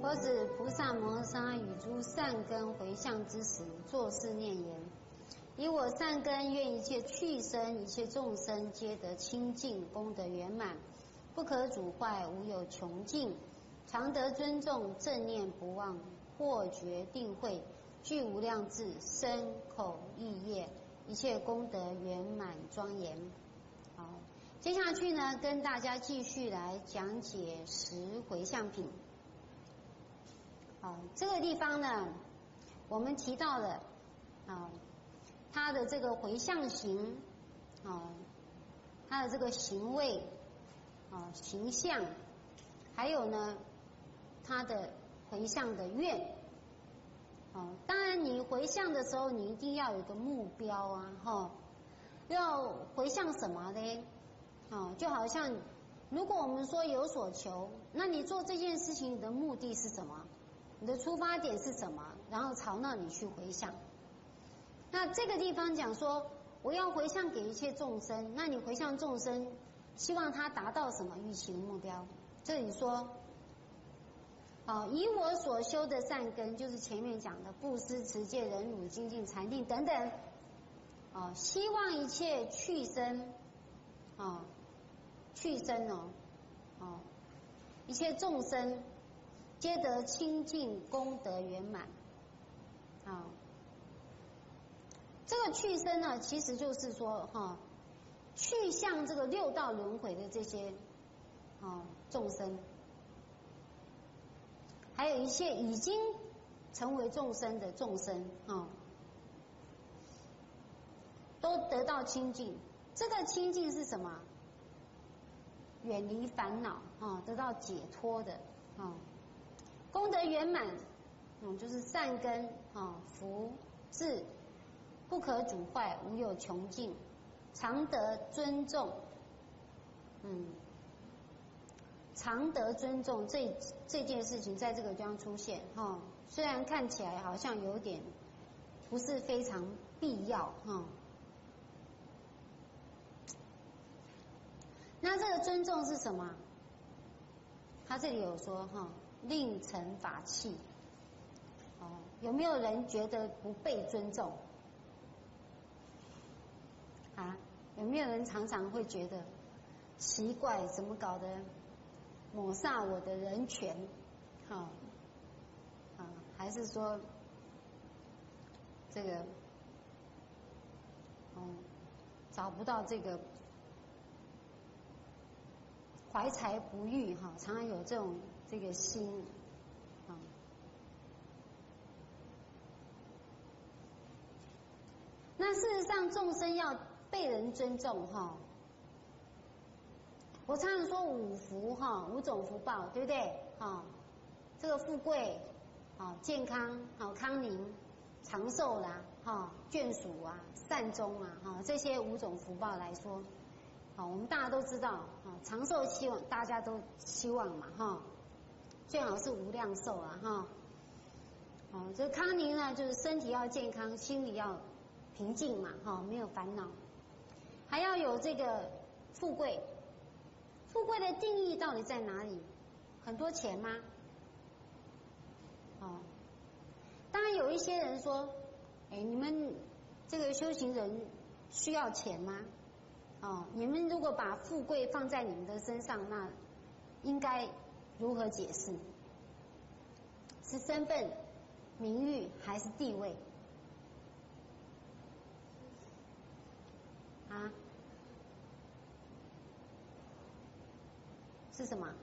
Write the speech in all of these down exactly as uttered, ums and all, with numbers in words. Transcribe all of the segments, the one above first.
佛子菩萨摩诃萨与诸善根回向之时，作是念言：以我善根，愿一切趣生，一切众生皆得清净，功德圆满，不可主坏，无有穷尽，常得尊重，正念不忘，或觉定慧，具无量智，身口意业，一切功德圆满庄严。好，接下去呢，跟大家继续来讲解十回向品。好，这个地方呢，我们提到了啊，它的这个回向行啊，它的这个行为啊、形象，还有呢，它的回向的愿。哦，当然你回向的时候，你一定要有一个目标啊，哈、哦，要回向什么呢？哦，就好像如果我们说有所求，那你做这件事情，你的目的是什么？你的出发点是什么？然后朝那里去回向。那这个地方讲说，我要回向给一切众生，那你回向众生，希望他达到什么预期目标？这里说。哦，以我所修的善根，就是前面讲的布施、持戒、忍辱、精进、禅定等等。哦，希望一切趣生，哦，趣生哦，哦，一切众生皆得清净功德圆满。啊、哦，这个趣生呢，其实就是说，哈、哦，去向这个六道轮回的这些哦众生。还有一切已经成为众生的众生啊、哦，都得到清净。这个清净是什么？远离烦恼啊、哦，得到解脱的啊、哦，功德圆满，嗯，就是善根啊、哦，福智不可主坏，无有穷尽，常得尊重，嗯。常得尊重这这件事情在这个地方出现哈、哦，虽然看起来好像有点不是非常必要哈、哦。那这个尊重是什么？他这里有说哈、哦，令成法器。哦，有没有人觉得不被尊重？啊，有没有人常常会觉得奇怪，怎么搞的？抹煞我的人权，哈、哦，啊，还是说这个，哦，找不到这个怀才不遇哈、哦，常常有这种这个心，啊、哦，那事实上众生要被人尊重哈。哦，我常常说五福哈，五种福报，对不对？哈，这个富贵，啊，健康，好康宁，长寿啦，哈，眷属啊，善终啊，哈，这些五种福报来说，好，我们大家都知道，啊，长寿希望大家都希望嘛，哈，最好是无量寿啊，哈，哦，这康宁呢，就是身体要健康，心里要平静嘛，哈，没有烦恼，还要有这个富贵。富贵的定义到底在哪里？很多钱吗？哦，当然有一些人说，哎，你们这个修行人需要钱吗？哦，你们如果把富贵放在你们的身上，那应该如何解释？是身份、名誉还是地位？啊？是什么？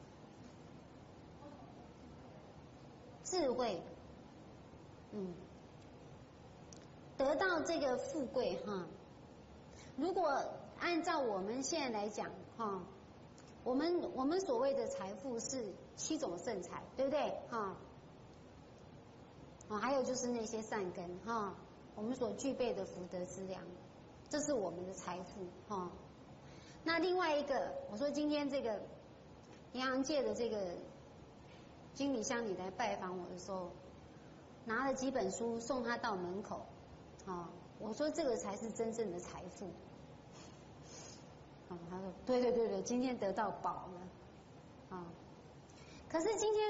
智慧，嗯，得到这个富贵哈。如果按照我们现在来讲哈，我们我们所谓的财富是七种圣财，对不对哈？啊，还有就是那些善根哈，我们所具备的福德资粮，这是我们的财富哈。那另外一个，我说今天这个。银行界的这个经理乡里来拜访我的时候，拿了几本书送他到门口，啊，我说这个才是真正的财富，啊，他说对对对对，今天得到宝了，啊，可是今天。